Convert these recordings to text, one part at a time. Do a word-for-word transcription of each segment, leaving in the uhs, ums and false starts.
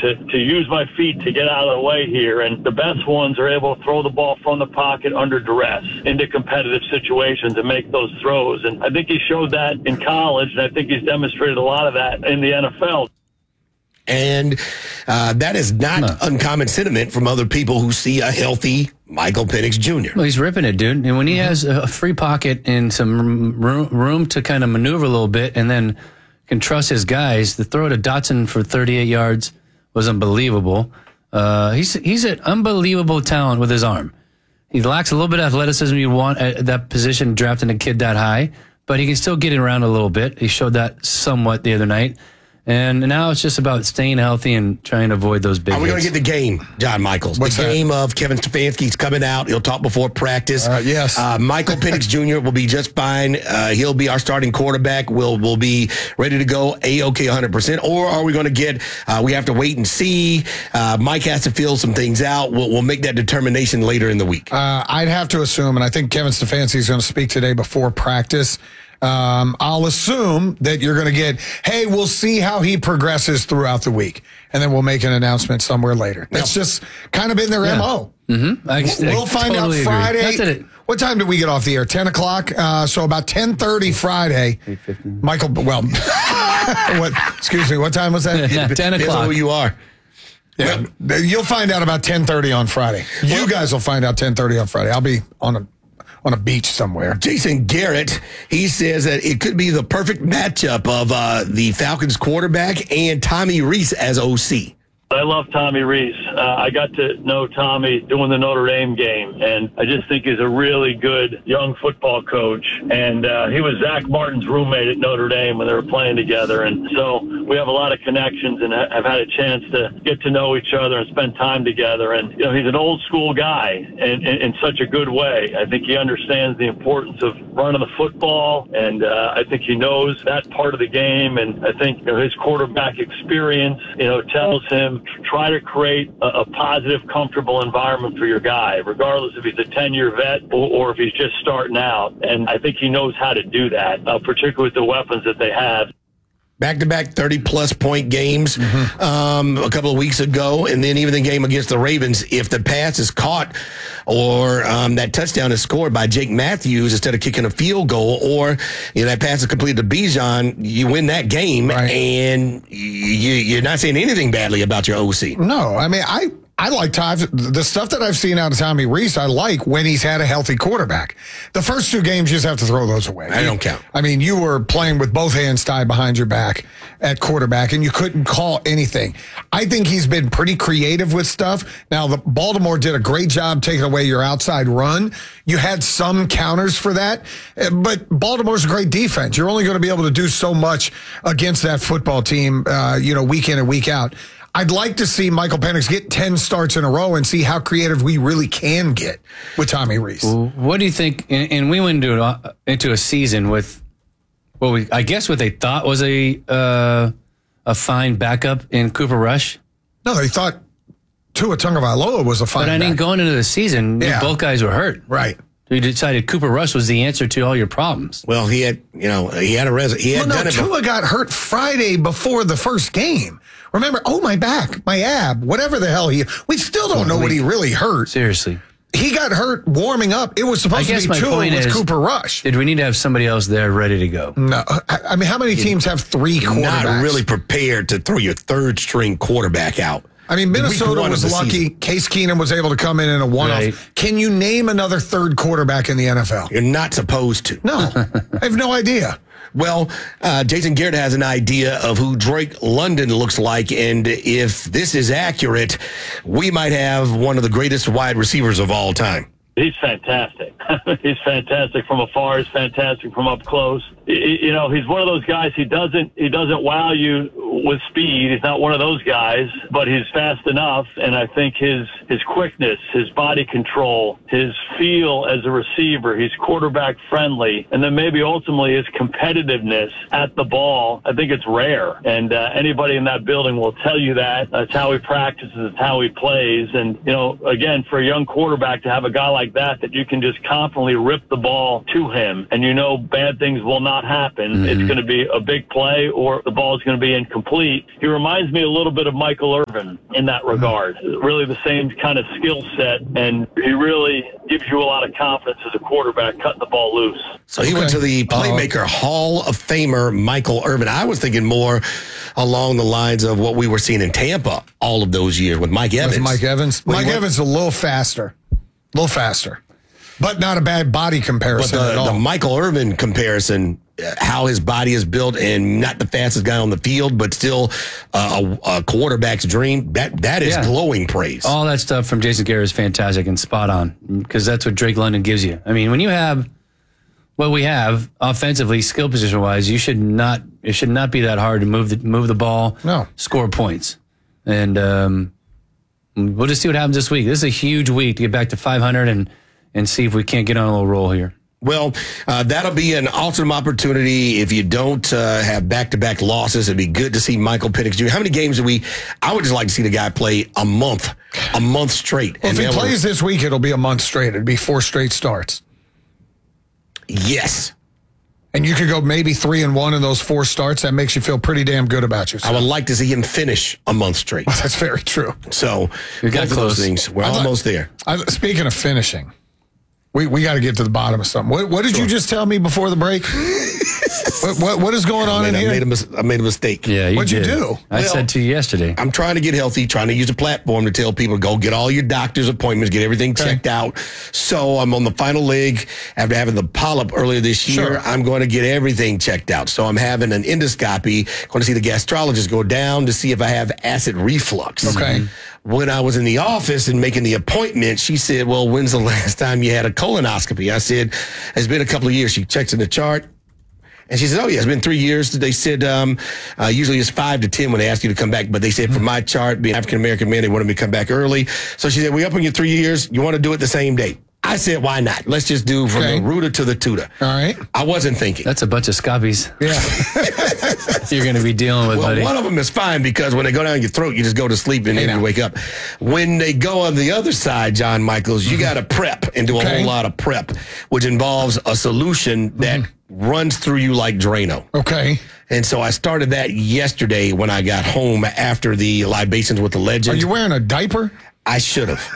to, to use my feet to get out of the way here. And the best ones are able to throw the ball from the pocket under duress into competitive situations and make those throws. And I think he showed that in college, and I think he's demonstrated a lot of that in the N F L. And uh, that is not no. uncommon sentiment from other people who see a healthy Michael Penix Junior Well, he's ripping it, dude. And when he has a free pocket and some room, room to kind of maneuver a little bit and then can trust his guys, the throw to Dotson for thirty-eight yards was unbelievable. Uh, he's he's an unbelievable talent with his arm. He lacks a little bit of athleticism you want at that position, drafting a kid that high, but he can still get it around a little bit. He showed that somewhat the other night. And now it's just about staying healthy and trying to avoid those big Are we going to hits. get the game, John Michaels? What's the that? game of Kevin Stefanski's coming out. He'll talk before practice. Uh, yes. Uh, Michael Penix Junior will be just fine. Uh, he'll be our starting quarterback. We'll, we'll be ready to go A-OK one hundred percent. Or are we going to get, uh, we have to wait and see. Uh, Mike has to feel some things out. We'll, we'll make that determination later in the week. Uh, I'd have to assume, and I think Kevin Stefanski is going to speak today before practice. Um, I'll assume that you're going to get, hey, we'll see how he progresses throughout the week. And then we'll make an announcement somewhere later. That's no. just kind of been their yeah. M O. Mm-hmm. I, we'll I find totally out Friday. it, what time do we get off the air? ten o'clock? Uh, so about ten thirty Friday. Michael, well, what, excuse me, what time was that? Yeah, ten o'clock. Who you are. Yeah, well, you'll find out about ten thirty on Friday. You well, guys will find out ten thirty on Friday. I'll be on a on a beach somewhere. Jason Garrett, he says that it could be the perfect matchup of uh, the Falcons quarterback and Tommy Rees as O C. I love Tommy Rees. Uh, I got to know Tommy doing the Notre Dame game, and I just think he's a really good young football coach. And uh, he was Zach Martin's roommate at Notre Dame when they were playing together. And so we have a lot of connections and have had a chance to get to know each other and spend time together. And, you know, he's an old school guy in, in, in such a good way. I think he understands the importance of running the football, and uh, I think he knows that part of the game. And I think, you know, his quarterback experience, you know, tells him, try to create a, a positive, comfortable environment for your guy, regardless if he's a ten-year vet or, or if he's just starting out. And I think he knows how to do that, uh, particularly with the weapons that they have. Back-to-back thirty-plus point games mm-hmm. um, a couple of weeks ago, and then even the game against the Ravens, if the pass is caught or um, that touchdown is scored by Jake Matthews instead of kicking a field goal, or you know, that pass is completed to Bijan, you win that game, right. And you, you're not saying anything badly about your O C. No, I mean, I... I like Ty, the stuff that I've seen out of Tommy Rees. I like when he's had a healthy quarterback. The first two games, you just have to throw those away. I don't count. I mean, you were playing with both hands tied behind your back at quarterback, and you couldn't call anything. I think he's been pretty creative with stuff. Now, the Baltimore did a great job taking away your outside run. You had some counters for that, but Baltimore's a great defense. You're only going to be able to do so much against that football team, uh, you know, week in and week out. I'd like to see Michael Penix get ten starts in a row and see how creative we really can get with Tommy Rees. What do you think? And we went into a, into a season with, well, we I guess what they thought was a uh, a fine backup in Cooper Rush. No, they thought Tua Tagovailoa was a fine. But I mean, back. going into the season, yeah. both guys were hurt. Right. So you decided Cooper Rush was the answer to all your problems. Well, he had, you know, he had a res. He had well, no, done it. Tua got hurt Friday before the first game. Remember, oh, my back, my ab, whatever the hell he, we still don't know what he really hurt. Seriously. He got hurt warming up. It was supposed to be Tua with Cooper Rush. Did we need to have somebody else there ready to go? No. I mean, how many teams have three quarterbacks? Not really prepared to throw your third string quarterback out. I mean, Minnesota was lucky. Season. Case Keenum was able to come in in a one-off. Right. Can you name another third quarterback in the N F L? You're not supposed to. No. I have no idea. Well, uh, Jason Garrett has an idea of who Drake London looks like, and if this is accurate, we might have one of the greatest wide receivers of all time. He's fantastic. He's fantastic from afar. He's fantastic from up close. You know, he's one of those guys. He doesn't he doesn't wow you with speed. He's not one of those guys, but he's fast enough. And I think his his quickness, his body control, his feel as a receiver, he's quarterback friendly, and then maybe ultimately his competitiveness at the ball. I think it's rare, and uh, anybody in that building will tell you that. That's how he practices. It's how he plays. And you know, again, for a young quarterback to have a guy like like that that you can just confidently rip the ball to him, and you know bad things will not happen. Mm-hmm. It's going to be a big play, or the ball is going to be incomplete. He reminds me a little bit of Michael Irvin in that regard. Mm-hmm. Really the same kind of skill set, and he really gives you a lot of confidence as a quarterback cutting the ball loose. So he okay. went to the Playmaker uh, Hall of Famer Michael Irvin. I was thinking more along the lines of what we were seeing in Tampa all of those years with Mike Evans. With Mike Evans. When Mike went, Evans is a little faster. A little faster. But not a bad body comparison but the, at all. The Michael Irvin comparison, uh, how his body is built and not the fastest guy on the field, but still uh, a, a quarterback's dream, that that is yeah. glowing praise. All that stuff from Jason Garrett is fantastic and spot on, because that's what Drake London gives you. I mean, when you have what we have offensively, skill position-wise, you should not it should not be that hard to move the, move the ball, no. score points. And um, we'll just see what happens this week. This is a huge week to get back to five hundred and and see if we can't get on a little roll here. Well, uh, that'll be an awesome opportunity. If you don't uh, have back-to-back losses, it'd be good to see Michael Penix Junior How many games do we? I would just like to see the guy play a month, a month straight. Well, if he plays this week, it'll be a month straight. It'd be four straight starts. Yes. And you could go maybe three and one in those four starts. That makes you feel pretty damn good about yourself. I would like to see him finish a month straight. Well, that's very true. So we got close. Those things. We're I almost thought, there. I, speaking of finishing, we we got to get to the bottom of something. What, what did sure. you just tell me before the break? what, what what is going on I made, in here? I made, a mis- I made a mistake. Yeah, you What'd did. you do? I well, said to you yesterday. I'm trying to get healthy, trying to use a platform to tell people, go get all your doctor's appointments, get everything okay. checked out. So I'm on the final leg after having the polyp earlier this year. Sure. I'm going to get everything checked out. So I'm having an endoscopy, going to see the gastrologist, go down to see if I have acid reflux. Okay. Mm-hmm. When I was in the office and making the appointment, she said, well, when's the last time you had a colonoscopy? I said, it's been a couple of years. She checks in the chart. And she said, oh, yeah, it's been three years. They said um, uh, usually it's five to ten when they ask you to come back. But they said, for my chart, being African-American man, they wanted me to come back early. So she said, we up on your three years. You want to do it the same day? I said, why not? Let's just do from okay. the rooter to the tutor. All right. I wasn't thinking. That's a bunch of scoppies. Yeah. You're going to be dealing with, well, buddy. One of them is fine because when they go down your throat, you just go to sleep and then you wake up. When they go on the other side, John Michaels, you got to prep and do a okay. whole lot of prep, which involves a solution that mm-hmm. runs through you like Drano. Okay. And so I started that yesterday when I got home after the libations with the legend. Are you wearing a diaper? I should have.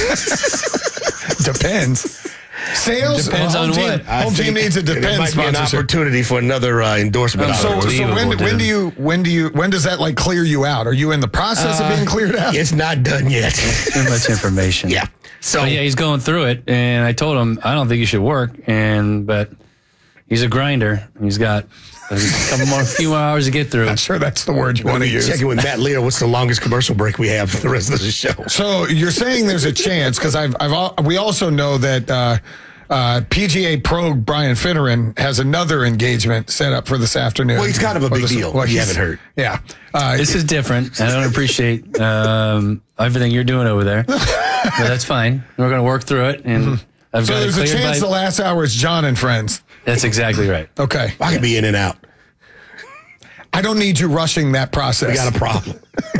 Depends. Sales depends on team, what. Home team needs a depends. It might be an opportunity for another uh, endorsement. Um, so, so when, when do you when do you when does that like clear you out? Are you in the process uh, of being cleared out? It's not done yet. Too much information. Yeah. So but yeah, he's going through it, and I told him I don't think he should work, and but he's a grinder. He's got a couple more, few more hours to get through. Not sure that's the word you want to use. Checking with Matt Lear. What's the longest commercial break we have for the rest of the show? So you're saying there's a chance because I've, I've, we also know that uh, uh, P G A Pro Brian Finneran has another engagement set up for this afternoon. Well, he's kind of a big this, deal. Well, you haven't heard. Yeah. Uh, this is different. I don't appreciate um, everything you're doing over there, but that's fine. We're going to work through it, and mm-hmm. I've so got there's a chance by... the last hour is John and friends. That's exactly right. Okay. I can be in and out. I don't need you rushing that process. We got a problem.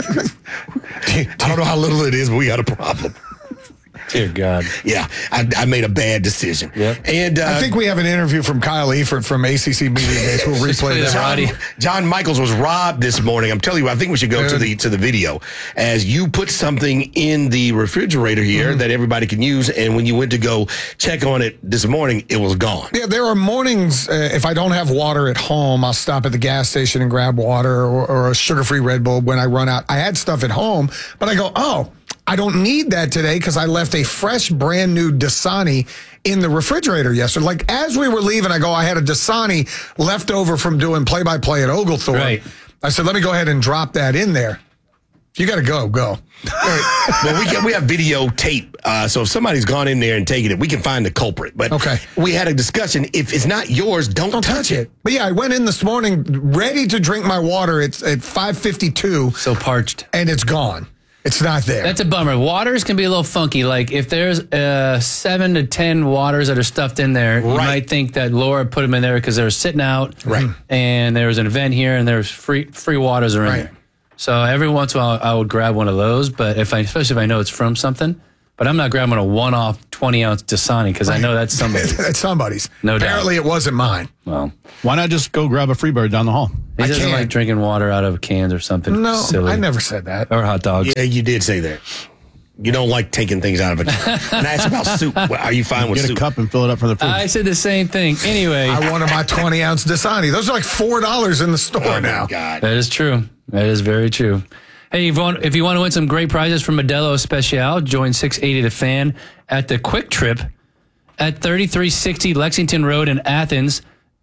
I don't know how little it is, but we got a problem. Dear God. Yeah, I, I made a bad decision. Yep. And uh, I think we have an interview from Kyle Efert from A C C Media Days. We'll replay that. John, John Michaels was robbed this morning. I'm telling you, I think we should go Good. to the to the video as you put something in the refrigerator here mm-hmm. that everybody can use. And when you went to go check on it this morning, it was gone. Yeah, there are mornings, uh, if I don't have water at home, I'll stop at the gas station and grab water or, or a sugar-free Red Bull when I run out. I had stuff at home, but I go, oh, I don't need that today because I left a fresh, brand new Dasani in the refrigerator yesterday. Like, as we were leaving, I go, I had a Dasani left over from doing play-by-play at Oglethorpe. Right. I said, let me go ahead and drop that in there. If you got to go, go. Right. Well, we, can, we have videotape, uh, so if somebody's gone in there and taken it, we can find the culprit. But okay. we had a discussion. If it's not yours, don't, don't touch, touch it. it. But yeah, I went in this morning ready to drink my water. It's at five fifty-two. So parched. And it's gone. It's not there. That's a bummer. Waters can be a little funky. Like if there's uh, seven to ten waters that are stuffed in there, right. you might think that Laura put them in there because they were sitting out, right? And there was an event here, and there's free free waters are in right. there. So every once in a while, I would grab one of those. But if I, especially if I know it's from something, But I'm not grabbing a one-off twenty-ounce Dasani because I know that's somebody's. That's somebody's. No doubt. Apparently it wasn't mine. Well, why not just go grab a Freebird down the hall? he I doesn't can't. like drinking water out of cans or something No, silly. I never said that. Or hot dogs. Yeah, you did say that. You don't like taking things out of it. And ask about soup. Are you fine with Get soup? a cup and fill it up for the fridge. I said the same thing. Anyway, I wanted my twenty-ounce Dasani. Those are like four dollars in the store Oh, now. my God. that is true. That is very true. Hey, if you want, if you want to win some great prizes from Modelo Especial, join six eighty The Fan at the Quick Trip at thirty-three sixty Lexington Road in Athens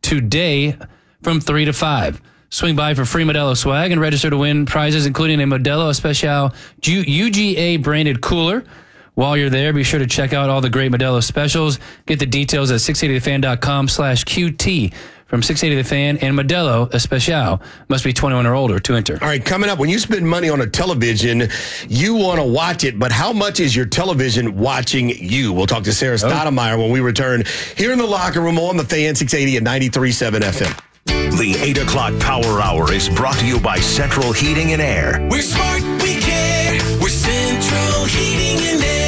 today from three to five. Swing by for free Modelo swag and register to win prizes, including a Modelo Especial U G A branded cooler. While you're there, be sure to check out all the great Modelo specials. Get the details at six eighty the fan dot com slash Q T. From six eighty The Fan and Modelo Especial. Must be twenty-one or older to enter. All right, coming up, when you spend money on a television, you want to watch it, but how much is your television watching you? We'll talk to Sarah Stoudemire when we return here in the locker room on the Fan six eighty and ninety-three point seven F M. The eight o'clock Power Hour is brought to you by Central Heating and Air. We're smart, we care. We're Central Heating and Air.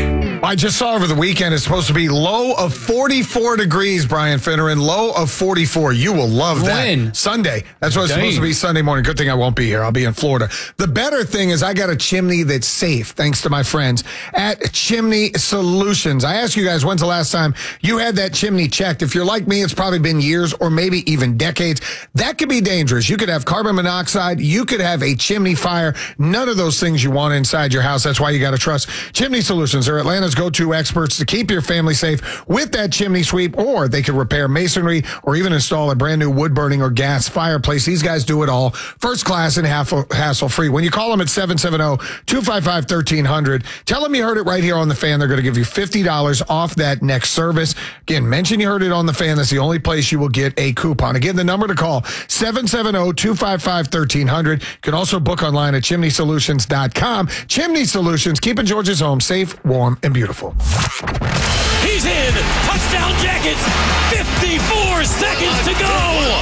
I just saw over the weekend it's supposed to be low of forty-four degrees, Brian Finneran. Low of forty-four. You will love that. When? Sunday. That's what it's Dang. supposed to be Sunday morning. Good thing I won't be here. I'll be in Florida. The better thing is I got a chimney that's safe, thanks to my friends at Chimney Solutions. I asked you guys, when's the last time you had that chimney checked? If you're like me, it's probably been years or maybe even decades. That could be dangerous. You could have carbon monoxide. You could have a chimney fire. None of those things you want inside your house. That's why you got to trust Chimney Solutions. They're Atlanta's go-to experts to keep your family safe with that chimney sweep, or they can repair masonry or even install a brand new wood burning or gas fireplace. These guys do it all. First class and hassle free. When you call them at seven seven zero, two five five, one three zero zero, tell them you heard it right here on The Fan. They're going to give you fifty dollars off that next service. Again, mention you heard it on The Fan. That's the only place you will get a coupon. Again, the number to call, seven seven zero, two five five, one three zero zero. You can also book online at chimney solutions dot com. Chimney Solutions, keeping Georgia's home safe, warm, and beautiful. He's in. Touchdown Jackets. fifty-four seconds to go.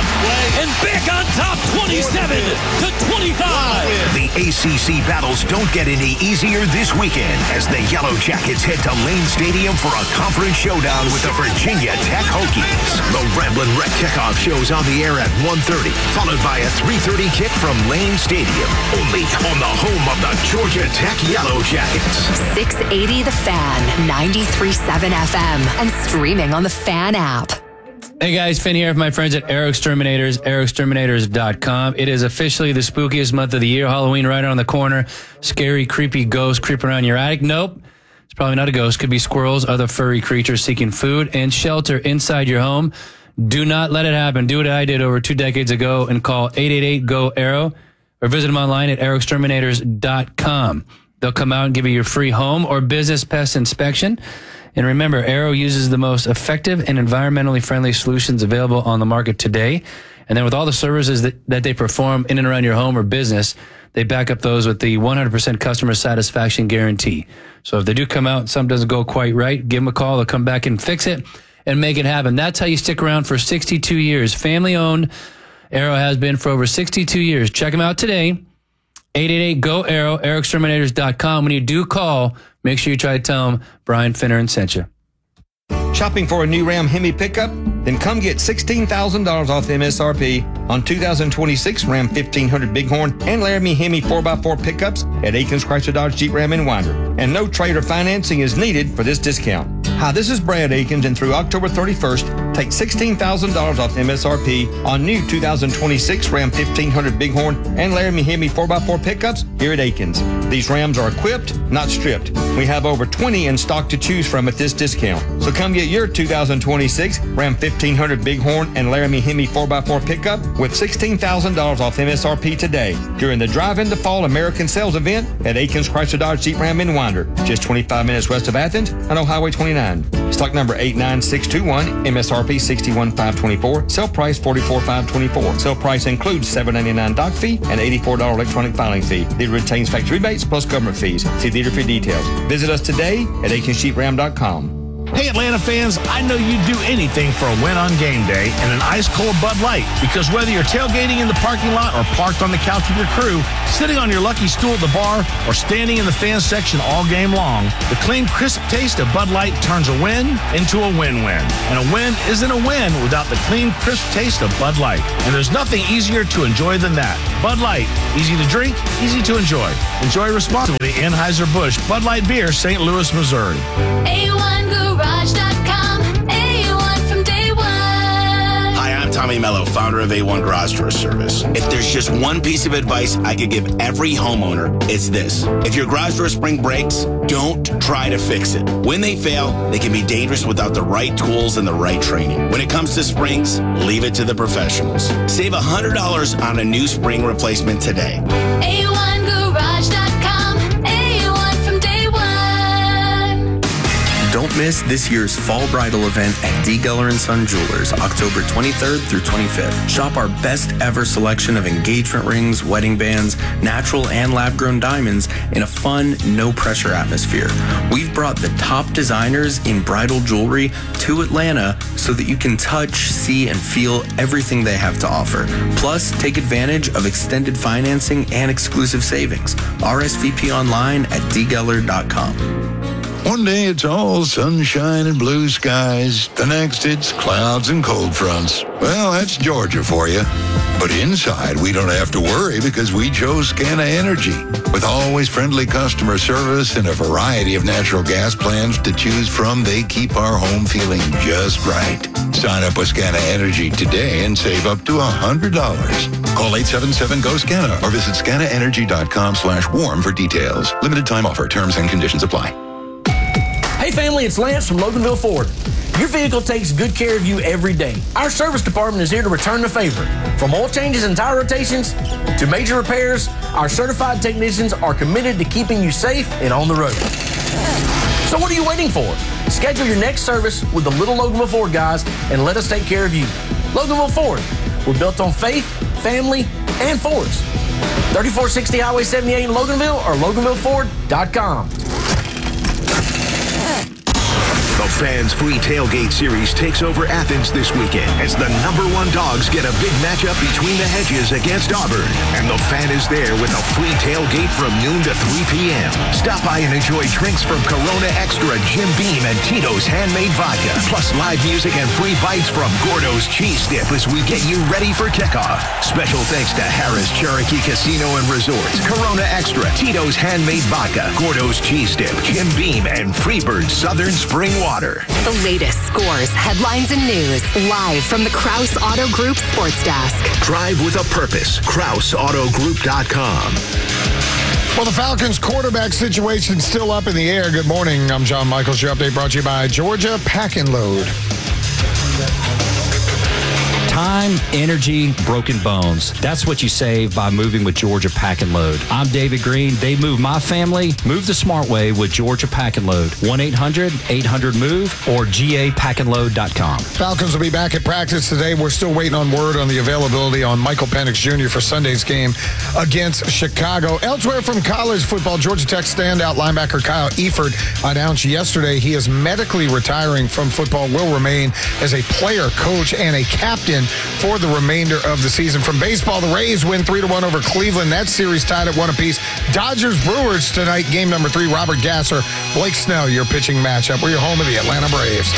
And back on top twenty-seven to twenty-five. The A C C battles don't get any easier this weekend as the Yellow Jackets head to Lane Stadium for a conference showdown with the Virginia Tech Hokies. The Ramblin' Wreck kickoff shows on the air at one thirty, followed by a three thirty kick from Lane Stadium, only on the home of the Georgia Tech Yellow Jackets. six eighty The Fan, ninety-three point seven F M, and streaming on the Fan app. Hey guys, Finn here with my friends at Aero Exterminators, aero exterminators dot com. It is officially the spookiest month of the year. Halloween right around the corner. Scary, creepy ghost creeping around your attic. Nope. It's probably not a ghost. Could be squirrels, other furry creatures seeking food and shelter inside your home. Do not let it happen. Do what I did over two decades ago and call eight eight eight, G O, ARROW or visit them online at aero exterminators dot com. They'll come out and give you your free home or business pest inspection. And remember, Arrow uses the most effective and environmentally friendly solutions available on the market today. And then with all the services that, that they perform in and around your home or business, they back up those with the one hundred percent customer satisfaction guarantee. So if they do come out and something doesn't go quite right, give them a call. They'll come back and fix it and make it happen. That's how you stick around for sixty-two years. Family owned. Arrow has been for over sixty-two years. Check them out today. eight eight eight, G O, ARROW, aero exterminators dot com. When you do call, make sure you try to tell them Brian Finneran sent you. Shopping for a new Ram Hemi pickup? Then come get sixteen thousand dollars off M S R P on two thousand twenty-six Ram fifteen hundred Bighorn and Laramie Hemi four by four pickups at Aikens Chrysler Dodge Jeep Ram in Winder. And no trade or financing is needed for this discount. Hi, this is Brad Aikens, and through October thirty-first, take sixteen thousand dollars off M S R P on new two thousand twenty-six Ram fifteen hundred Bighorn and Laramie Hemi four by four pickups here at Aikens. These Rams are equipped, not stripped. We have over twenty in stock to choose from at this discount. So come get your two thousand twenty-six Ram fifteen hundred Bighorn and Laramie Hemi four by four pickup with sixteen thousand dollars off M S R P today during the Drive in the Fall American Sales Event at Aikens Chrysler Dodge Jeep Ram in Winder, just twenty-five minutes west of Athens on Highway twenty-nine. Stock number eight nine six two one, M S R P sixty-one five twenty-four, sale price forty-four five twenty-four. Sale price includes seven ninety-nine dock fee and eighty-four dollars electronic filing fee. Dealer retains factory rebates plus government fees. See dealer for details. Visit us today at aikens jeep ram dot com. Hey, Atlanta fans, I know you'd do anything for a win on game day and an ice-cold Bud Light, because whether you're tailgating in the parking lot or parked on the couch with your crew, sitting on your lucky stool at the bar, or standing in the fan section all game long, the clean, crisp taste of Bud Light turns a win into a win-win. And a win isn't a win without the clean, crisp taste of Bud Light. And there's nothing easier to enjoy than that. Bud Light, easy to drink, easy to enjoy. Enjoy responsibly. Anheuser-Busch Bud Light Beer, Saint Louis, Missouri. A one Garage dot com. A one from day one. Hi, I'm Tommy Mello, founder of A one Garage Door Service. If there's just one piece of advice I could give every homeowner, it's this. If your garage door spring breaks, don't try to fix it. When they fail, they can be dangerous without the right tools and the right training. When it comes to springs, leave it to the professionals. Save one hundred dollars on a new spring replacement today. A one Garage dot com. A one from day one. Don't miss this year's fall bridal event at D. Geller and Son Jewelers, October twenty-third through twenty-fifth. Shop our best ever selection of engagement rings, wedding bands, natural and lab-grown diamonds in a fun, no-pressure atmosphere. We've brought the top designers in bridal jewelry to Atlanta so that you can touch, see, and feel everything they have to offer. Plus, take advantage of extended financing and exclusive savings. R S V P online at d geller dot com. One day it's all sunshine and blue skies. The next it's clouds and cold fronts. Well, that's Georgia for you. But inside, we don't have to worry because we chose Scana Energy. With always friendly customer service and a variety of natural gas plans to choose from, they keep our home feeling just right. Sign up with Scana Energy today and save up to one hundred dollars. Call eight seven seven, G O, SCANA or visit scana energy dot com slash warm for details. Limited time offer. Terms and conditions apply. Hey family, it's Lance from Loganville Ford. Your vehicle takes good care of you every day. Our service department is here to return the favor. From oil changes and tire rotations to major repairs, our certified technicians are committed to keeping you safe and on the road. So what are you waiting for? Schedule your next service with the Little Loganville Ford guys and let us take care of you. Loganville Ford. We're built on faith, family, and Fords. thirty-four sixty Highway seventy-eight in Loganville or loganville ford dot com. The Fans Free Tailgate Series takes over Athens this weekend as the number one dogs get a big matchup between the Hedges against Auburn. And the Fan is there with a free tailgate from noon to three p.m. Stop by and enjoy drinks from Corona Extra, Jim Beam, and Tito's Handmade Vodka. Plus live music and free bites from Gordo's Cheese Dip as we get you ready for kickoff. Special thanks to Harris Cherokee Casino and Resorts, Corona Extra, Tito's Handmade Vodka, Gordo's Cheese Dip, Jim Beam, and Freebird Southern Spring Water. The latest scores, headlines, and news live from the Kraus Auto Group Sports Desk. Drive with a purpose. Kraus Auto Group dot com. Well, the Falcons' quarterback situation still up in the air. Good morning. I'm John Michaels. Your update brought to you by Georgia Pack and Load. Time, energy, broken bones. That's what you save by moving with Georgia Pack and Load. I'm David Green. They move my family. Move the smart way with Georgia Pack and Load. one eight hundred eight hundred move or G A pack and load dot com. Falcons will be back at practice today. We're still waiting on word on the availability on Michael Penix Junior for Sunday's game against Chicago. Elsewhere from college football, Georgia Tech standout linebacker Kyle Eford announced yesterday he is medically retiring from football, will remain as a player, coach, and a captain for the remainder of the season. From baseball, the Rays win three to one over Cleveland. That series tied at one apiece. Dodgers Brewers tonight, game number three. Robert Gasser, Blake Snell, your pitching matchup. We're your home of the Atlanta Braves.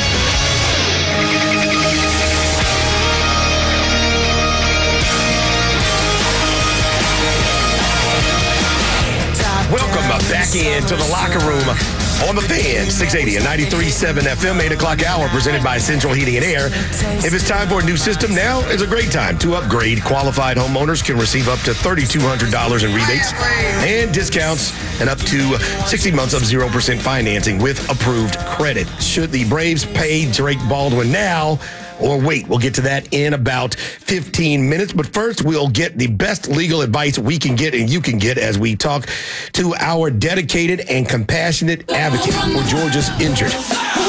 Welcome back into the locker room on the Fan, six eighty and ninety-three point seven F M, eight o'clock hour, presented by Central Heating and Air. If it's time for a new system, now is a great time to upgrade. Qualified homeowners can receive up to three thousand two hundred dollars in rebates and discounts and up to sixty months of zero percent financing with approved credit. Should the Braves pay Drake Baldwin now or wait? We'll get to that in about fifteen minutes. But first, we'll get the best legal advice we can get and you can get as we talk to our dedicated and compassionate advocate for Georgia's injured.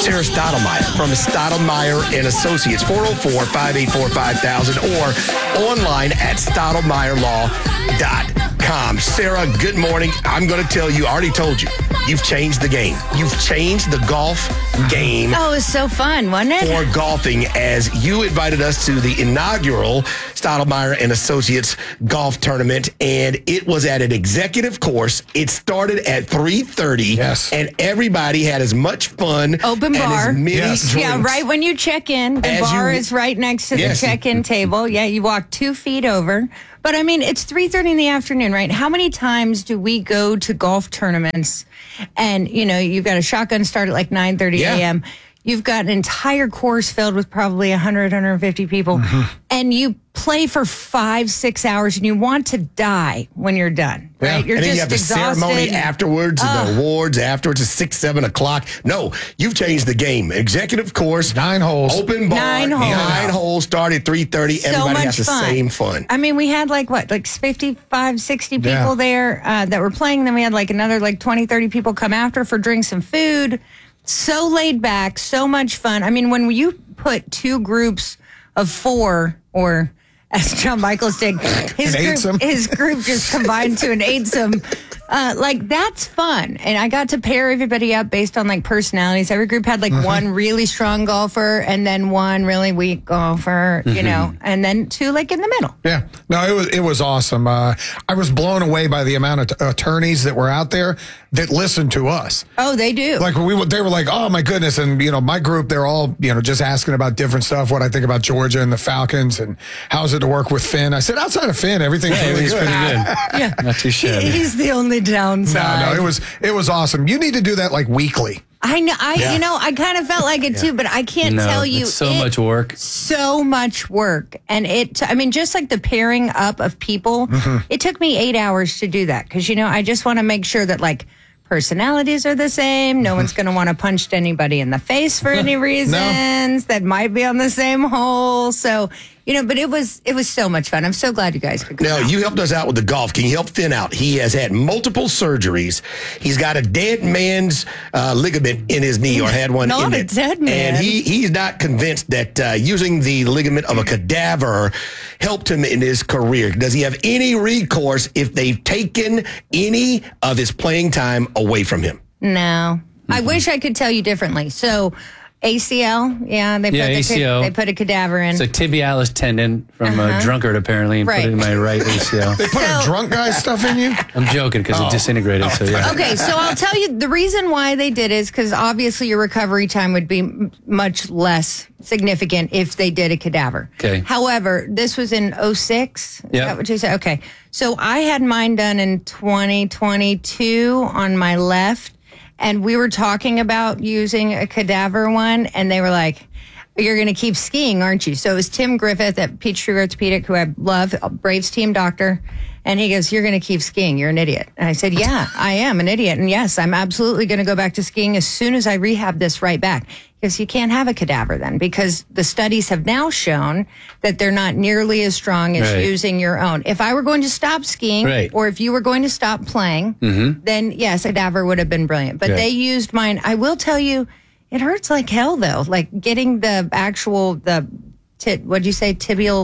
Sarah Stottlemyre from Stottlemyre and Associates, four oh four, five eight four, five thousand, or online at stottlemyre law dot com. Sarah, good morning. I'm going to tell you, I already told you, you've changed the game. You've changed the golf game. Oh, it was so fun, wasn't it? For golfing, as you invited us to the inaugural Stottlemyre and Associates golf tournament, and it was at an executive course. It started at three thirty, yes, and everybody had as much fun. Open and bar. as many drinks. Yeah, right when you check in. The As bar you- is right next to Yes. the check-in table. Yeah, you walk two feet over. But I mean, it's three thirty in the afternoon, right? How many times do we go to golf tournaments and, you know, you've got a shotgun start at like nine thirty a.m. You've got an entire course filled with probably one hundred, one hundred fifty people. Mm-hmm. And you play for five, six hours and you want to die when you're done, right? You're and then just you have the exhausted. ceremony afterwards, and Ugh. the awards afterwards. It's six, seven o'clock. No, you've changed the game. Executive course, nine holes, open bar, Nine holes. nine holes. Start at three thirty. So Everybody much has the fun. same fun. I mean, we had like what, like fifty-five, sixty people Yeah. there uh, that were playing. Then we had like another like twenty, thirty people come after for drinks and food. So laid back, so much fun. I mean, when you put two groups of four, or as John Michaels did, his An group, eightsome. his group just combined to an eightsome. Uh, like, that's fun. And I got to pair everybody up based on like personalities. Every group had like Mm-hmm. one really strong golfer and then one really weak golfer, you Mhm. know, and then two like in the middle. Yeah, no, it was it was awesome. Uh, I was blown away by the amount of t- attorneys that were out there that listened to us. Oh, they do. Like we, were- they were like, "Oh my goodness!" And you know, my group, they're all you know just asking about different stuff. What I think about Georgia and the Falcons, and how's it to work with Finn. I said, outside of Finn, everything's Yeah, really everything's good. pretty good. Yeah, Not too He- shabby. he's the only downside. No, no, it was it was awesome. You need to do that like weekly. I know. I Yeah. you know I kind of felt like it too, but I can't No, tell you. it's so it- much work. So much work, and it. I mean, just like the pairing up of people, Mhm. it took me eight hours to do that because you know I just want to make sure that like personalities are the same. No one's going to want to punch anybody in the face for any reasons that might be on the same hole. So you know, but it was it was so much fun. I'm so glad you guys could come. Now, out. you helped us out with the golf. Can you help Finn out? He has had multiple surgeries. He's got a dead man's uh, ligament in his knee, or had one Not in a it. dead man. And he, he's not convinced that uh, using the ligament of a cadaver helped him in his career. Does he have any recourse if they've taken any of his playing time away from him? No, I wish I could tell you differently. So, A C L, yeah, they Yeah, put the A C L. they put a cadaver in. It's a tibialis tendon from Uh-huh. a drunkard, apparently, and Right. put it in my right A C L. They put a drunk guy stuff in you. I'm joking because Oh. it disintegrated. So yeah. Okay, so I'll tell you the reason why they did is because obviously your recovery time would be m- much less significant if they did a cadaver. Okay. However, this was in oh six. Is Yeah. that what you said? Okay. So I had mine done in twenty twenty-two on my left, and we were talking about using a cadaver one, and they were like, "You're going to keep skiing, aren't you?" So it was Tim Griffith at Peachtree Orthopedic, who I love, a Braves team doctor. And he goes, "You're going to keep skiing. You're an idiot." And I said, "Yeah, I am an idiot. And yes, I'm absolutely going to go back to skiing as soon as I rehab this right back." Because you can't have a cadaver then, because the studies have now shown that they're not nearly as strong as Right. using your own. If I were going to stop skiing, Right. or if you were going to stop playing, Mm-hmm. then yes, a cadaver would have been brilliant. But Yeah. they used mine. I will tell you, it hurts like hell though. Like getting the actual, the, ti- what'd you say, tibial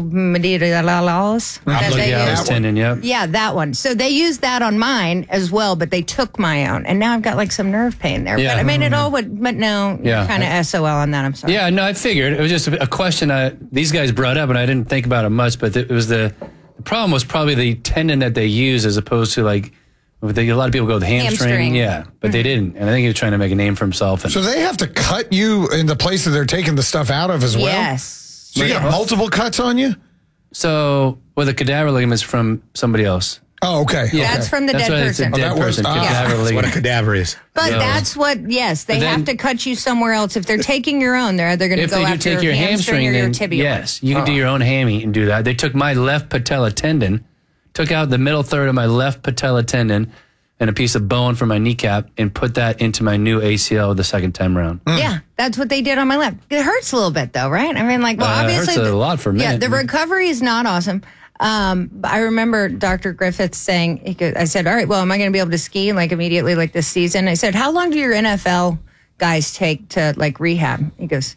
medialis? That they Tibialis used? tendon, yep. Yeah, that one. So they used that on mine as well, but they took my own. And now I've got like some nerve pain there. Yeah. But I mean, it all would, but no, Yeah. kind of S O L on that. I'm sorry. Yeah, no, I figured it was just a question I, these guys brought up, and I didn't think about it much. But it was the, the problem was probably the tendon that they use as opposed to like they, a lot of people go with hamstring. Hamstring. Yeah, but they didn't, and I think he was trying to make a name for himself. And So they have to cut you in the place that they're taking the stuff out of as well. Yes. So you got multiple cuts on you. so, well, the cadaver ligament's from somebody else. Oh, okay. Yeah. That's from the That's dead why it's a person. dead Oh, that was- person. ah. Cadaver That's what a ligament. cadaver is. But So- that's what, yes, they But then- have to cut you somewhere else. If they're taking your own, they're either going to If go they do after take your hamstring, or your then tibia. yes, you can do your own hammy and do that. They took my left patella tendon, took out the middle third of my left patella tendon and a piece of bone from my kneecap and put that into my new A C L the second time around. Yeah, that's what they did on my left. It hurts a little bit though, right? I mean, like, well, Uh, it obviously, hurts a the- lot for a Yeah, minute. the recovery is not awesome. Um, but I remember Doctor Griffith saying, he could, I said, "All right, well, am I going to be able to ski like immediately, like this season?" I said, "How long do your N F L guys take to like rehab. He goes,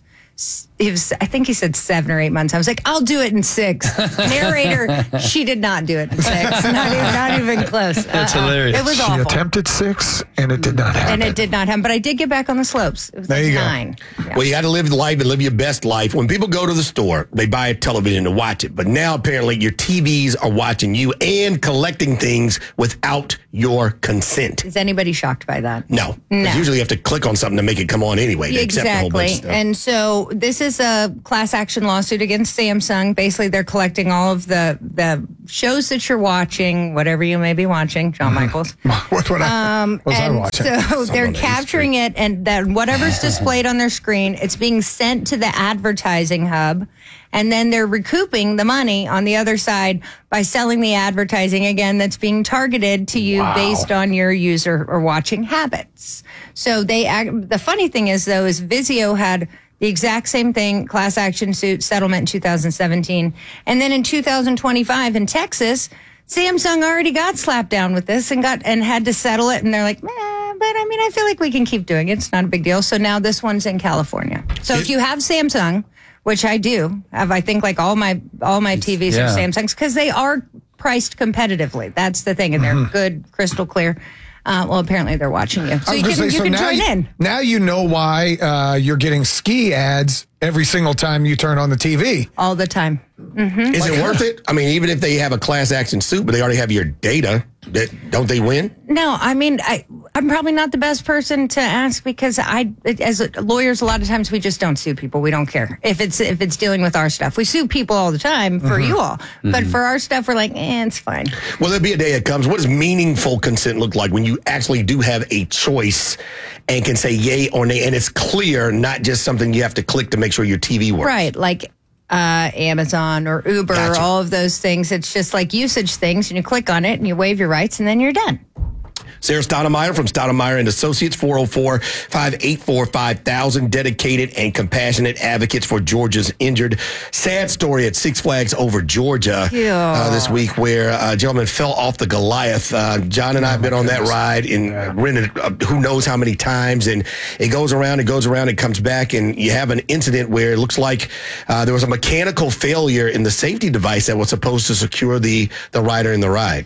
it was, I think he said seven or eight months. I was like, I'll do it in six. Narrator, she did not do it in six. Not even, not even close. That's Uh-uh. hilarious. It was She awful. attempted six, and it did not happen. And it did not happen. But I did get back on the slopes. It was There like you go. nine. Yeah. Well, you got to live life and live your best life. When people go to the store, they buy a television to watch it. But now apparently your T Vs are watching you and collecting things without your consent. Is anybody shocked by that? No. No. 'Cause usually you have to click on something to make it come on anyway. To accept a whole bunch of Exactly. stuff. And so this is a class action lawsuit against Samsung. Basically, they're collecting all of the the shows that you're watching, whatever you may be watching, John Michaels. What would I, Um, what was I and watching? so they're capturing it, and then whatever's displayed on their screen, it's being sent to the advertising hub, and then they're recouping the money on the other side by selling the advertising again that's being targeted to you Wow. based on your user or watching habits. So they act, the funny thing is though is Vizio had the exact same thing, class action suit settlement in two thousand seventeen, and then in two thousand twenty-five in Texas, Samsung already got slapped down with this and got and had to settle it, and they're like, meh, but I mean, I feel like we can keep doing it. It's not a big deal. So now this one's in California. So if you have Samsung, which I do, have I think like all my all my T Vs Yeah. are Samsungs because they are priced competitively. That's the thing, and they're good, crystal clear. Uh, well, apparently they're watching you, so I was you gonna can say, you so can now join you, in. Now you know why uh, you're getting ski ads every single time you turn on the T V. All the time. Mm-hmm. Is it worth it? I mean, even if they have a class action suit, but they already have your data, that, don't they win? No, I mean, I, I'm probably not the best person to ask because I, as lawyers, a lot of times we just don't sue people. We don't care if it's if it's dealing with our stuff. We sue people all the time for Mhm. you all, but Mhm. for our stuff, we're like, eh, it's fine. Well, there'll be a day that comes. What does meaningful consent look like when you actually do have a choice and can say yay or nay, and it's clear, not just something you have to click to make sure your T V works? Right, like uh, Amazon or Uber, Gotcha. all of those things. It's just like usage things, and you click on it and you waive your rights, and then you're done. Sarah Stoudemire from Stoudemire and Associates, four oh four, five eight four, five thousand, dedicated and compassionate advocates for Georgia's injured. Sad story at Six Flags Over Georgia uh, this week where a gentleman fell off the Goliath. Uh, John and I have been on that ride and rented uh, who knows how many times, and it goes around, it goes around, it comes back, and you have an incident where it looks like uh, there was a mechanical failure in the safety device that was supposed to secure the, the rider in the ride.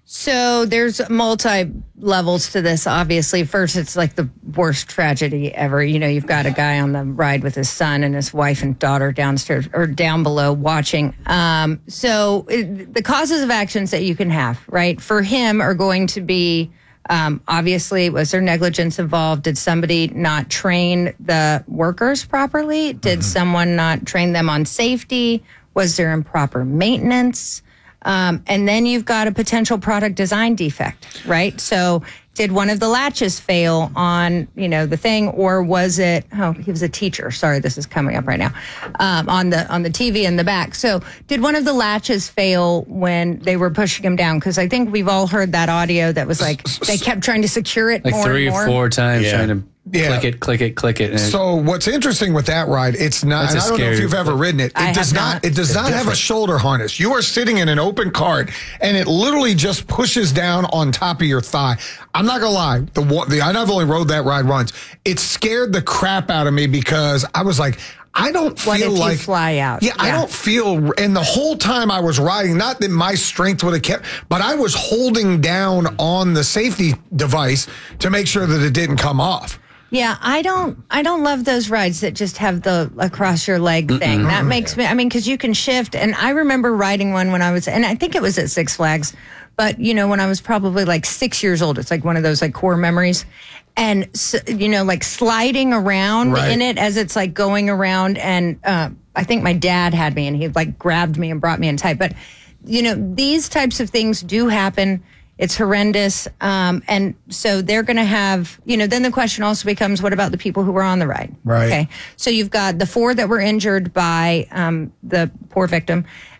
So there's multi levels to this. Obviously, first it's like the worst tragedy ever. You know, you've got a guy on the ride with his son and his wife and daughter downstairs or down below watching. Um, so it, the causes of actions that you can have, right, for him are going to be um, obviously, was there negligence involved? Did somebody not train the workers properly? Did someone not train them on safety? Was there improper maintenance? Um, and then you've got a potential product design defect, right? So did one of the latches fail on, you know, the thing, or was it, oh, he was a teacher. Sorry, this is coming up right now, um, on the, on the T V in the back. So did one of the latches fail when they were pushing him down? Cause I think we've all heard that audio that was like, they kept trying to secure it Like more three and more. or four times Yeah. trying to Yeah. click it, click it, click it. And So what's interesting with that ride, it's not, That's and a I don't know if scary- you've ever ridden it. It I does have not, not. it does It's not have a different. shoulder harness. You are sitting in an open cart and it literally just pushes down on top of your thigh. I'm not gonna lie, the, one- the I've only rode that ride once. It scared the crap out of me because I was like, I don't feel What if you like fly out? Yeah, I Yeah. don't feel. And the whole time I was riding, not that my strength would have kept, but I was holding down on the safety device to make sure that it didn't come off. Yeah, I don't. I don't love those rides that just have the across your leg thing. That makes me. I mean, because you can shift. And I remember riding one when I was, and I think it was at Six Flags, but you know, when I was probably like six years old. It's like one of those like core memories, and s you know, like sliding around Right. in it as it's like going around. And uh, I think my dad had me, and he like grabbed me and brought me in tight. But you know, these types of things do happen. It's horrendous. Um, and so they're going to have, you know, then the question also becomes, what about the people who were on the ride? Right. Okay. So you've got the four that were injured by um, the poor victim.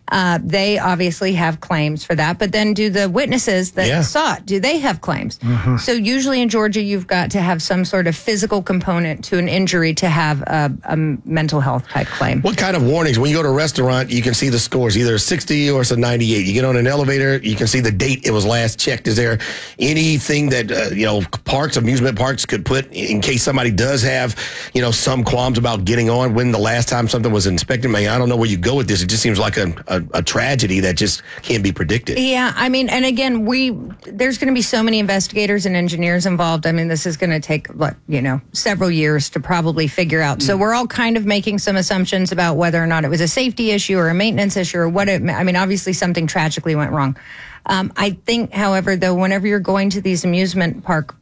Uh, they obviously have claims for that. But then do the witnesses that Yeah. saw it, do they have claims? Mm-hmm. So usually in Georgia, you've got to have some sort of physical component to an injury to have a, a mental health type claim. What kind of warnings? When you go to a restaurant, you can see the scores, either a sixty or it's a ninety-eight. You get on an elevator, you can see the date it was last checked. Is there anything that, uh, you know, parks, amusement parks could put in case somebody does have, you know, some qualms about getting on when the last time something was inspected? Man, I don't know where you go with this. It just seems like a, a, a tragedy that just can't be predicted. Yeah, I mean, and again, we there's going to be so many investigators and engineers involved. I mean, this is going to take, what, you know, several years to probably figure out. So we're all kind of making some assumptions about whether or not it was a safety issue or a maintenance issue or what it, I mean, obviously something tragically went wrong. Um, I think, however, though, whenever you're going to these amusement parks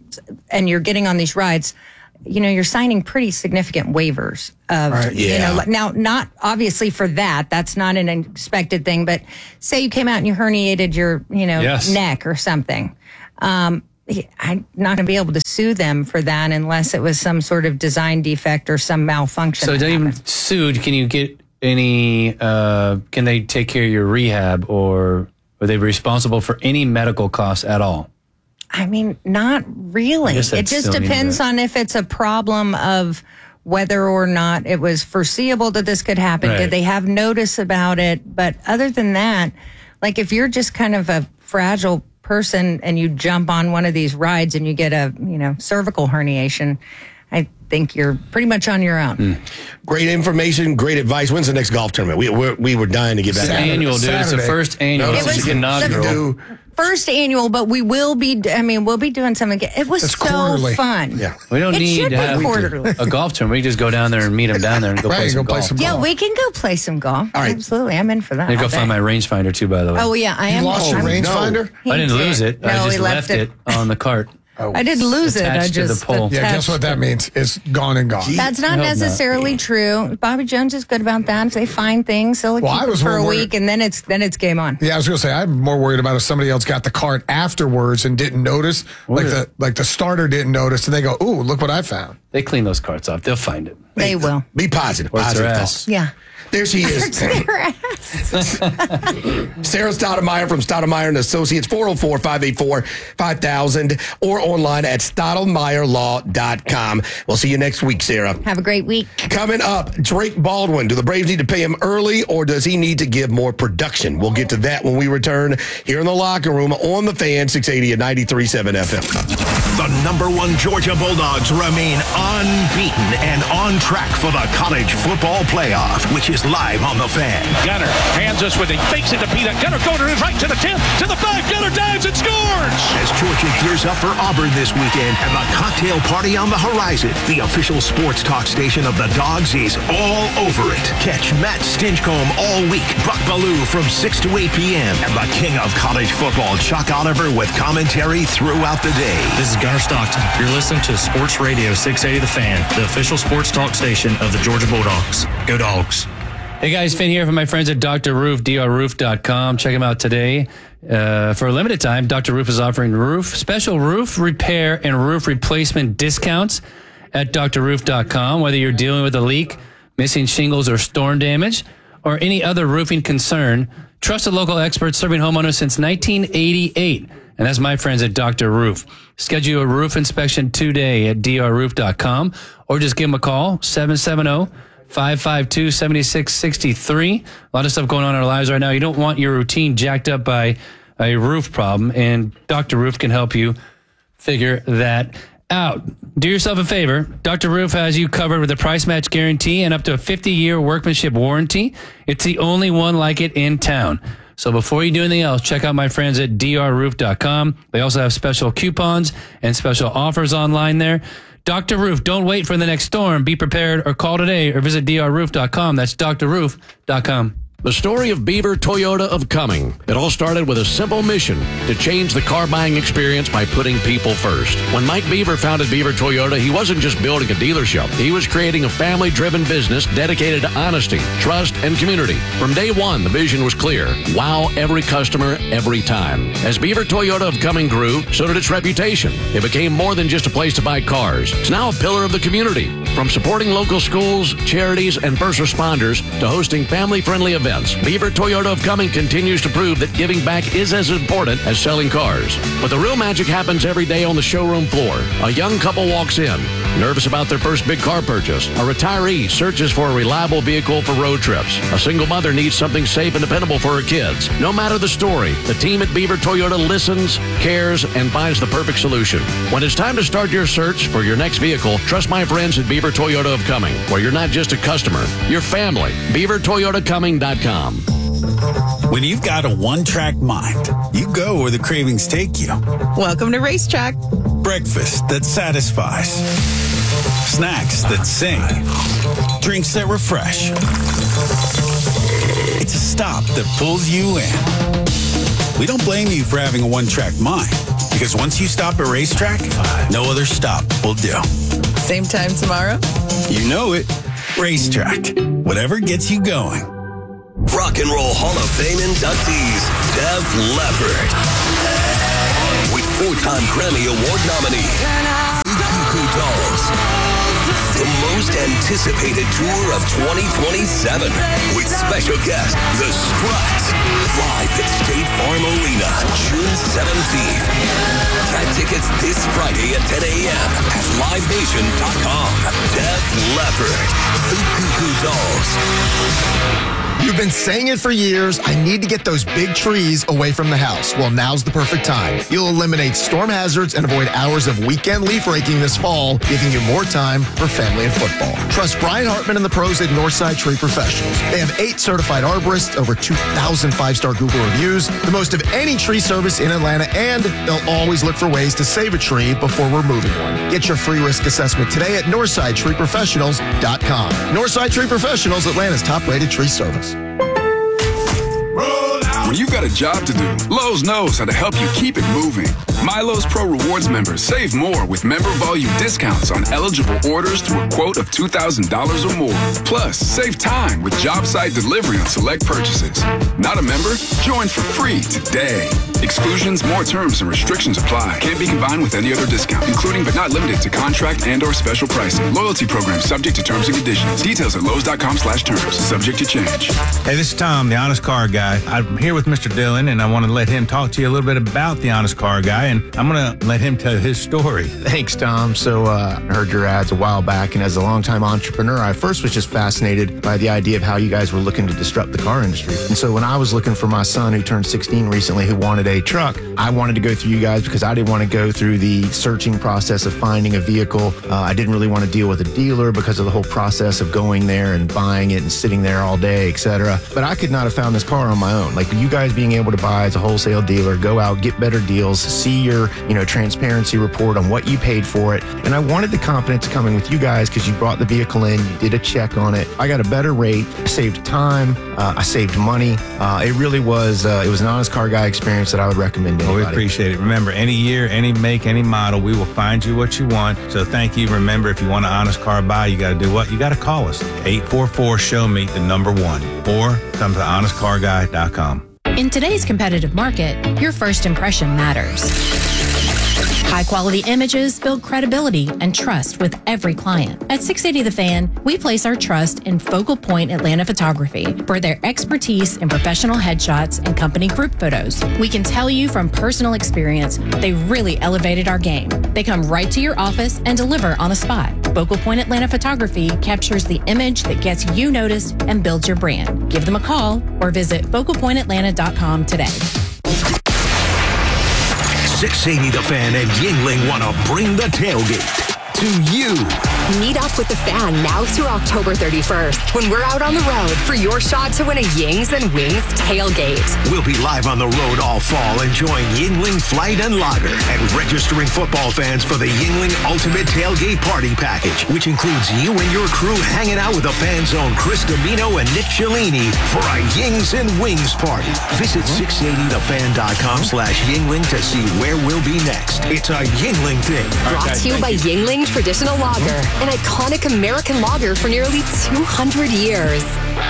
and you're getting on these rides, you know, you're signing pretty significant waivers of, Right. you Yeah. know, now, not obviously for that, that's not an expected thing, but say you came out and you herniated your, you know, Yes. neck or something. Um, I'm not going to be able to sue them for that unless it was some sort of design defect or some malfunction. So that don't even happened. sued. Can you get any? Uh, can they take care of your rehab, or are they responsible for any medical costs at all? I mean, not really. I guess It that's just still depends needed. on if it's a problem of whether or not it was foreseeable that this could happen. Right. Did they have notice about it? But other than that, like if you're just kind of a fragile person and you jump on one of these rides and you get a, you know, cervical herniation, I think you're pretty much on your own. Great information, great advice. When's the next golf tournament? We we're, we were dying to get back. It's annual, dude. It's the first annual. No, It was it's inaugural. First annual, but we will be, I mean, we'll be doing something. It was It's so quarterly. fun. Yeah. We don't It need should to be have quarterly. a golf tournament. We just go down there and meet them down there and go Right, play some go play golf. some Yeah, we can go play some golf. All right. Absolutely. I'm in for that. I go all find day. my rangefinder too, by the way. Oh, yeah, I You am. lost your I'm- rangefinder? He I didn't did. lose it. No, I he just left left it. it on the cart. I didn't lose it. I Attached to the just pole. Yeah, guess what that means? It's gone and gone. That's not I hope not. necessarily true. Bobby Jones is good about that. If they find things, they'll Well, I keep was it for a more week, worried- and then it's then it's game on. Yeah, I was gonna say I'm more worried about if somebody else got the cart afterwards and didn't notice, like the like the starter didn't notice, and they go, "Ooh, look what I found." They clean those carts off. They'll find it. They will. Be positive. Or it's Positive their thoughts. ass. Yeah. There she is. Sarah Stoudemire from Stoudemire and Associates, four oh four, five eight four, five thousand, or online at stoudemire law dot com. We'll see you next week, Sarah. Have a great week. Coming up, Drake Baldwin. Do the Braves need to pay him early, or does he need to give more production? We'll get to that when we return here in the locker room on the Fan, six eighty and ninety-three point seven F M. The number one Georgia Bulldogs remain unbeaten and on track for the college football playoff, which is live on the Fan. Gunner hands us with it, fakes it to Peter. Gunner going to his right to the ten, to the five. Gunner dives and scores. As Georgia gears up for Auburn this weekend and the cocktail party on the horizon, the official sports talk station of the Dogs is all over it. Catch Matt Stinchcomb all week, Buck Ballou from six to eight p.m., and the king of college football, Chuck Oliver, with commentary throughout the day. This is Gunner Stockton. You're listening to Sports Radio six eighty The Fan, the official sports talk station of the Georgia Bulldogs. Go Dogs. Hey guys, Finn here from my friends at Doctor Roof, D R roof dot com. Check them out today. Uh, for a limited time, Doctor Roof is offering roof special roof repair and roof replacement discounts at Doctor Roof dot com. Whether you're dealing with a leak, missing shingles or storm damage, or any other roofing concern, trusted local experts serving homeowners since nineteen eighty-eight. And that's my friends at Doctor Roof. Schedule a roof inspection today at D R roof dot com or just give them a call, seven seven zero, five five two, seven six six three. A lot of stuff going on in our lives right now. You don't want your routine jacked up by a roof problem, and Doctor Roof can help you figure that out. Do yourself a favor. Doctor Roof has you covered with a price match guarantee and up to a fifty-year workmanship warranty. It's the only one like it in town. So before you do anything else, check out my friends at D R roof dot com. They also have special coupons and special offers online there. Doctor Roof, don't wait for the next storm. Be prepared or call today or visit D R roof dot com. That's Doctor Roof dot com. The story of Beaver Toyota of Cumming. It all started with a simple mission to change the car buying experience by putting people first. When Mike Beaver founded Beaver Toyota, he wasn't just building a dealership. He was creating a family-driven business dedicated to honesty, trust, and community. From day one, the vision was clear. Wow every customer, every time. As Beaver Toyota of Cumming grew, so did its reputation. It became more than just a place to buy cars. It's now a pillar of the community. From supporting local schools, charities, and first responders to hosting family-friendly events, Beaver Toyota of Cumming continues to prove that giving back is as important as selling cars. But the real magic happens every day on the showroom floor. A young couple walks in, nervous about their first big car purchase. A retiree searches for a reliable vehicle for road trips. A single mother needs something safe and dependable for her kids. No matter the story, the team at Beaver Toyota listens, cares, and finds the perfect solution. When it's time to start your search for your next vehicle, trust my friends at Beaver Toyota of Cumming, where you're not just a customer, you're family. beaver toyota cumming dot com. When you've got a one-track mind, you go where the cravings take you. Welcome to Racetrack. Breakfast that satisfies. Snacks that sing. Drinks that refresh. It's a stop that pulls you in. We don't blame you for having a one-track mind, because once you stop at Racetrack, no other stop will do. Same time tomorrow? You know it. Racetrack. Whatever gets you going. Rock and Roll Hall of Fame inductees, Def Leppard. With four-time Grammy Award nominee, Goo Goo Dolls. The most anticipated tour of twenty twenty-seven. With special guest, The Struts. Live at State Farm Arena, June seventeenth. Get tickets this Friday at ten a.m. at live nation dot com. Def Leppard. The Goo Goo Dolls. You've been saying it for years, I need to get those big trees away from the house. Well, now's the perfect time. You'll eliminate storm hazards and avoid hours of weekend leaf raking this fall, giving you more time for family and football. Trust Brian Hartman and the pros at Northside Tree Professionals. They have eight certified arborists, over two thousand five-star Google reviews, the most of any tree service in Atlanta, and they'll always look for ways to save a tree before removing one. Get your free risk assessment today at northside tree professionals dot com. Northside Tree Professionals, Atlanta's top-rated tree service. When you've got a job to do, Lowe's knows how to help you keep it moving. My Lowe's Pro Rewards members save more with member volume discounts on eligible orders through a quote of two thousand dollars or more. Plus, save time with job site delivery on select purchases. Not a member? Join for free today. Exclusions, more terms, and restrictions apply. Can't be combined with any other discount, including but not limited to contract and or special pricing. Loyalty program subject to terms and conditions. Details at Lowe's dot com slash terms. Subject to change. Hey, this is Tom, the Honest Car Guy. I'm here with Mister Dillon, and I want to let him talk to you a little bit about the Honest Car Guy, and I'm going to let him tell his story. Thanks, Tom. So uh, I heard your ads a while back, and as a longtime entrepreneur, I first was just fascinated by the idea of how you guys were looking to disrupt the car industry. And so when I was looking for my son, who turned sixteen recently, who wanted a truck, I wanted to go through you guys because I didn't want to go through the searching process of finding a vehicle. Uh, I didn't really want to deal with a dealer because of the whole process of going there and buying it and sitting there all day, et cetera. But I could not have found this car on my own. Like you guys being able to buy as a wholesale dealer, go out, get better deals, see your, you know, transparency report on what you paid for it. And I wanted the confidence coming with you guys because you brought the vehicle in, you did a check on it. I got a better rate, saved time, uh, I saved money. Uh, it really was, uh, it was an Honest Car Guy experience that I would recommend to anybody. Well, we appreciate it. Remember, any year, any make, any model, we will find you what you want. So thank you. Remember, if you want an Honest Car Buy, you got to do what? You got to call us. eight four four, show me the number one. Or come to honest car guy dot com. In today's competitive market, your first impression matters. High-quality images build credibility and trust with every client. At six eighty The Fan, we place our trust in Focal Point Atlanta Photography for their expertise in professional headshots and company group photos. We can tell you from personal experience, they really elevated our game. They come right to your office and deliver on the spot. Focal Point Atlanta Photography captures the image that gets you noticed and builds your brand. Give them a call or visit focal point atlanta dot com today. six eighty The Fan and Yingling want to bring the tailgate to you. Meet up with the Fan now through October thirty-first when we're out on the road for your shot to win a Yings and Wings tailgate. We'll be live on the road all fall enjoying Yingling Flight and Lager and registering football fans for the Yingling Ultimate Tailgate Party Package, which includes you and your crew hanging out with the Fan Zone Chris Domino and Nick Cellini for a Yings and Wings party. Visit six eighty the fan dot com slash Yingling to see where we'll be next. It's a Yingling thing. Brought Okay, to you by you. Yingling Traditional Lager, an iconic American lager for nearly two hundred years.